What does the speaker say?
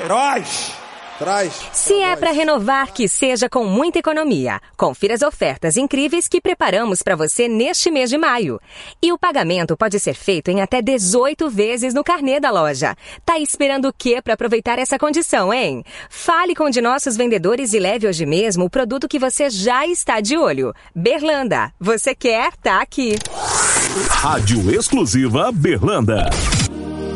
Se é para renovar, que seja com muita economia. Confira as ofertas incríveis que preparamos para você neste mês de maio. E o pagamento pode ser feito em até 18 vezes no carnê da loja. Tá esperando o quê para aproveitar essa condição, hein? Fale com um de nossos vendedores e leve hoje mesmo o produto que você já está de olho. Berlanda, você quer? Tá aqui. Rádio Exclusiva Berlanda.